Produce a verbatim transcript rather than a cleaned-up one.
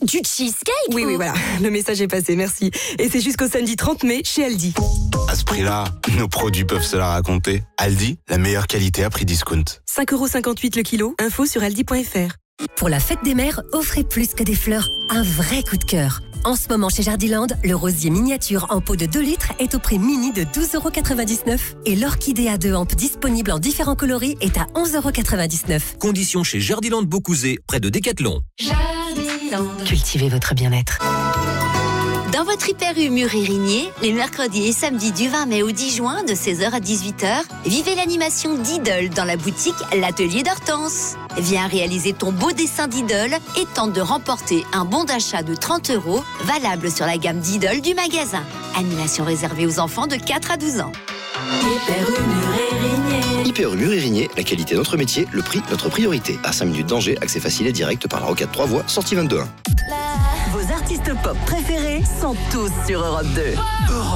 Du cheesecake? Oui, oui, voilà. Le message est passé, merci. Et c'est jusqu'au samedi trente mai chez Aldi. À ce prix-là, nos produits peuvent se la raconter. Aldi, la meilleure qualité à prix discount. cinq euros cinquante-huit le kilo. Info sur aldi point f r. Pour la fête des mères, offrez plus que des fleurs. Un vrai coup de cœur. En ce moment chez Jardiland, le rosier miniature en pot de deux litres est au prix mini de douze euros quatre-vingt-dix-neuf et l'orchidée à deux ampes disponible en différents coloris est à onze euros quatre-vingt-dix-neuf. Conditions chez Jardiland Beaucouzé, près de Décathlon. Jardiland. Cultivez votre bien-être. Dans votre Hyper U Mur-Érigné, les mercredis et samedis du vingt mai au dix juin, de seize heures à dix-huit heures, vivez l'animation d'Idole dans la boutique L'Atelier d'Hortense. Viens réaliser ton beau dessin d'Idole et tente de remporter un bon d'achat de trente euros, valable sur la gamme d'Idole du magasin. Animation réservée aux enfants de quatre à douze ans. Hyper U Mur-Érigné. Hyper U Mur-Érigné, la qualité notre métier, le prix notre priorité. À cinq minutes d'Angers, accès facile et direct par la rocade trois voies, sortie vingt-deux un. Vos artistes pop préférés sont tous sur Europe deux.